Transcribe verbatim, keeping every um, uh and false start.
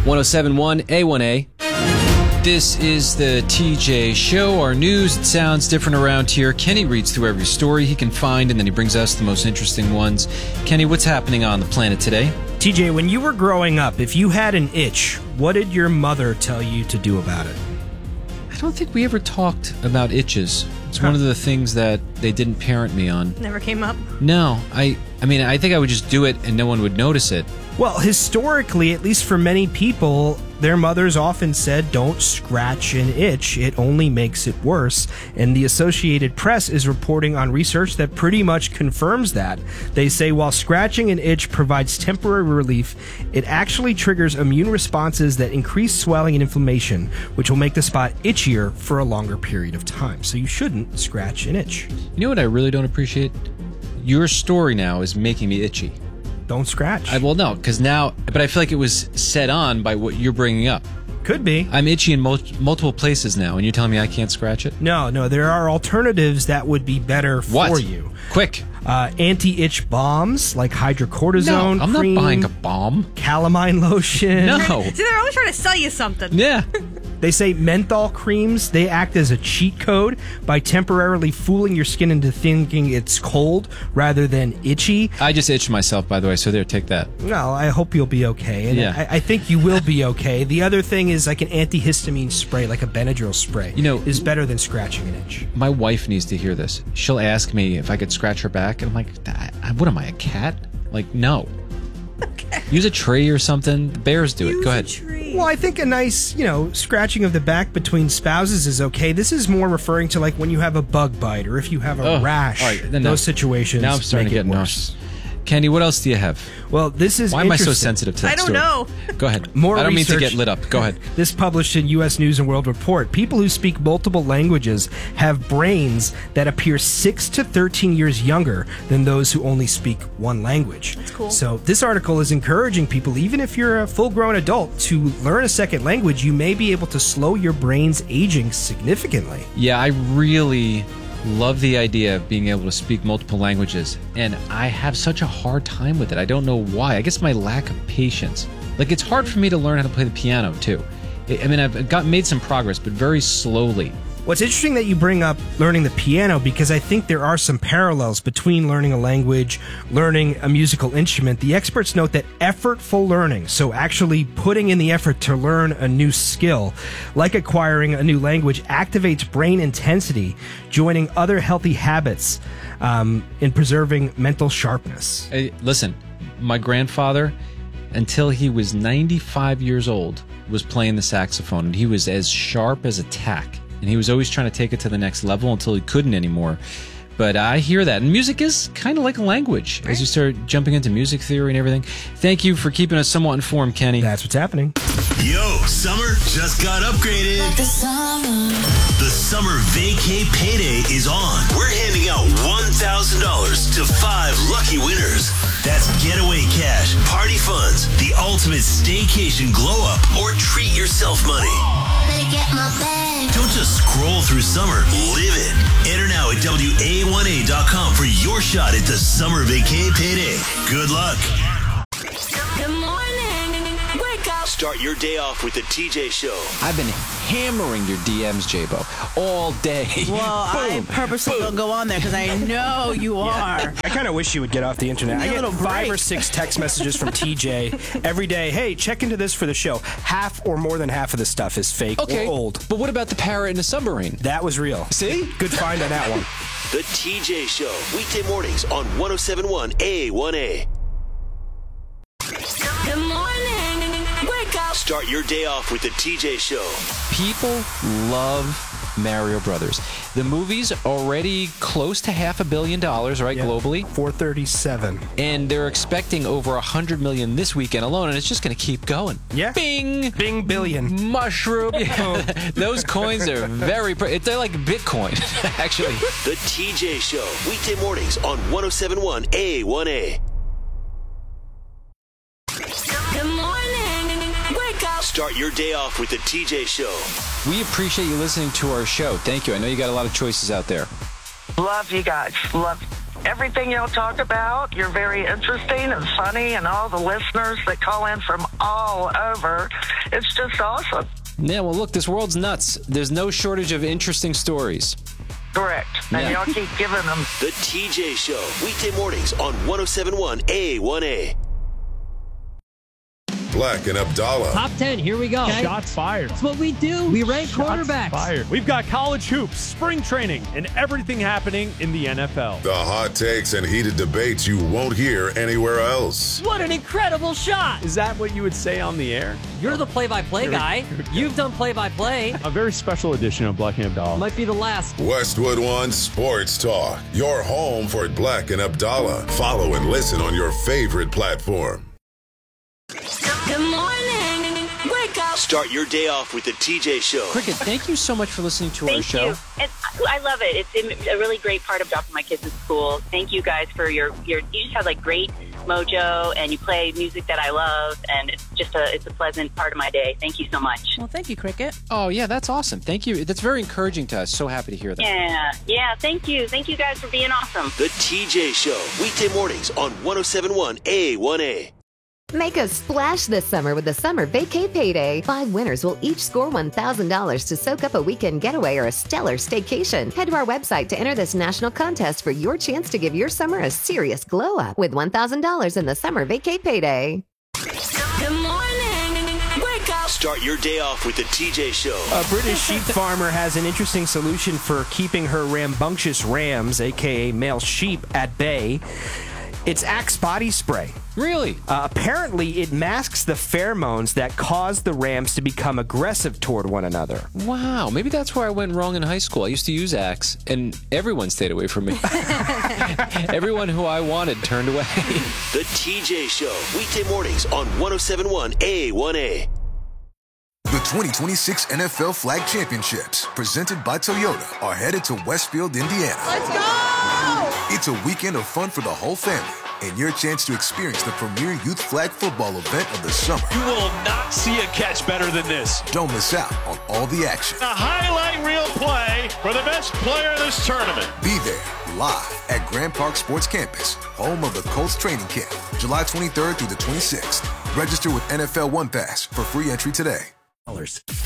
one oh seven point one A one A. This is the T J Show. Our news, it sounds different around here. Kenny reads through every story he can find, and then he brings us the most interesting ones. Kenny, what's happening on the planet today? T J, when you were growing up, if you had an itch, what did your mother tell you to do about it? I don't think we ever talked about itches. It's huh. one of the things that they didn't parent me on. Never came up? No. I, I mean, I think I would just do it and no one would notice it. Well, historically, at least for many people, their mothers often said, don't scratch an itch. It only makes it worse. And the Associated Press is reporting on research that pretty much confirms that. They say while scratching an itch provides temporary relief, it actually triggers immune responses that increase swelling and inflammation, which will make the spot itchier for a longer period of time. So you shouldn't scratch an itch. You know what I really don't appreciate? Your story now is making me itchy. Don't scratch. I, well, no, because now, but I feel like it was set on by what you're bringing up. Could be. I'm itchy in mul- multiple places now, and you're telling me I can't scratch it? No, no, there are alternatives that would be better for what? you. Quick. Uh, anti-itch balms like hydrocortisone No, I'm cream, not buying a balm. Calamine lotion. No. See, they're always trying to sell you something. Yeah. They say menthol creams, they act as a cheat code by temporarily fooling your skin into thinking it's cold rather than itchy. I just itched myself, by the way, so there, take that. Well, I hope you'll be okay. And yeah. I, I think you will be okay. The other thing is like an antihistamine spray, like a Benadryl spray, you know, is better than scratching an itch. My wife needs to hear this. She'll ask me if I could scratch her back, and I'm like, what am I, a cat? Like, no. Okay. Use a tree or something. The bears do it. Use Go ahead. A tree. Well, I think a nice, you know, scratching of the back between spouses is okay. This is more referring to like when you have a bug bite or if you have a oh, rash. All right, then those now, situations now I'm starting make to it get worse. nauseous. Kenny, what else do you have? Well, this is Why am I so interesting. sensitive to that I don't story? know. Go ahead. More I don't research, mean to get lit up. Go ahead. This published in U S News and World Report. People who speak multiple languages have brains that appear six to thirteen years younger than those who only speak one language. That's cool. So this article is encouraging people, even if you're a full-grown adult, to learn a second language. You may be able to slow your brain's aging significantly. Yeah, I really love the idea of being able to speak multiple languages, and I have such a hard time with it. I don't know why. I guess my lack of patience. Like, it's hard for me to learn how to play the piano, too. I mean, I've got made some progress, but very slowly. What's interesting that you bring up learning the piano, because I think there are some parallels between learning a language, learning a musical instrument. The experts note that effortful learning, so actually putting in the effort to learn a new skill, like acquiring a new language, activates brain intensity, joining other healthy habits um, in preserving mental sharpness. Hey, listen, my grandfather, until he was ninety-five years old, was playing the saxophone, and he was as sharp as a tack. And he was always trying to take it to the next level until he couldn't anymore. But I hear that. And music is kind of like a language right. as you start jumping into music theory and everything. Thank you for keeping us somewhat informed, Kenny. That's what's happening. Yo, summer just got upgraded. Like the summer. The Summer Vacay Payday is on. We're handing out one thousand dollars to five lucky winners. That's getaway cash, party funds, the ultimate staycation glow-up, or treat yourself money. Get my bag. Don't just scroll through summer, live it. Enter now at W A one A dot com for your shot at the Summer Vacay Payday. Good luck. Good morning. Wake up. Start your day off with the T J Show. I've been hammering your D Ms, J-Bo, all day. Well, I purposely don't go on there because I know you are. I kind of wish you would get off the internet. I Need a get little five break. or six text messages from T J every day. Hey, check into this for the show. Half or more than half of the stuff is fake Okay, or old. but what about the parrot in the submarine? That was real. See? Good find on that one. The T J Show, weekday mornings on one oh seven point one A one A. Good morning. Wake up. Start your day off with the T J Show. People love Mario Brothers. The movie's already close to half a billion dollars, right, Yeah. globally? four thirty-seven. And they're expecting over one hundred million this weekend alone, and it's just going to keep going. Yeah. Bing! Bing billion. Mushroom. Those coins are very... Pr- they're like Bitcoin, actually. The T J Show, weekday mornings on one oh seven point one A one A. Good morning. Wake up. Start your day off with the T J Show. We appreciate you listening to our show. Thank you. I know you got a lot of choices out there. Love you guys. Love everything y'all talk about. You're very interesting and funny, and all the listeners that call in from all over. It's just awesome. Yeah, well, look, this world's nuts. There's no shortage of interesting stories. Correct. And Yeah. y'all keep giving them. The T J Show, weekday mornings on one oh seven point one A one A. Black and Abdallah. Top ten, here we go. Shots fired. That's what we do. We rank Shots quarterbacks. fired. We've got college hoops, spring training, and everything happening in the N F L. The hot takes and heated debates you won't hear anywhere else. What an incredible shot. Is that what you would say on the air? You're the play-by-play Here we- guy. here we go. You've done play-by-play. A very special edition of Black and Abdallah. Might be the last. Westwood One Sports Talk. Your home for Black and Abdallah. Follow and listen on your favorite platform. Good morning. Wake up. Start your day off with the T J Show. Cricket, thank you so much for listening to our Thank show. you. And I love it. It's a really great part of dropping my kids at school. Thank you guys for your, your you just have like great mojo, and you play music that I love, and it's just a it's a pleasant part of my day. Thank you so much. Well, thank you, Cricket. Oh, yeah, that's awesome. Thank you. That's very encouraging to us. So happy to hear that. Yeah, yeah. Thank you. Thank you guys for being awesome. The T J Show, weekday mornings on one oh seven point one A one A. Make a splash this summer with the Summer Vacay Payday. Five winners will each score one thousand dollars to soak up a weekend getaway or a stellar staycation. Head to our website to enter this national contest for your chance to give your summer a serious glow up with one thousand dollars in the Summer Vacay Payday. Good morning. Wake up. Start your day off with the T J Show. A British sheep farmer has an interesting solution for keeping her rambunctious rams, aka male sheep, at bay. It's Axe body spray. Really? Uh, apparently, it masks the pheromones that cause the rams to become aggressive toward one another. Wow, maybe that's where I went wrong in high school. I used to use Axe, and everyone stayed away from me. Everyone who I wanted turned away. The T J Show, weekday mornings on one oh seven point one A one A. The twenty twenty-six N F L Flag Championships, presented by Toyota, are headed to Westfield, Indiana. Let's go! It's a weekend of fun for the whole family and your chance to experience the premier youth flag football event of the summer. You will not see a catch better than this. Don't miss out on all the action. A highlight reel play for the best player in this tournament. Be there live at Grand Park Sports Campus, home of the Colts training camp, July twenty-third through the twenty-sixth. Register with N F L One Pass for free entry today.